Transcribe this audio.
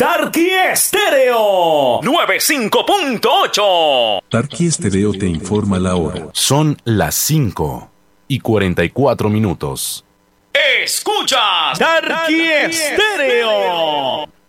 Tarqui Estéreo 95.8. Tarqui Estéreo te informa la hora. Son las 5:44. Escuchas Tarqui Estéreo.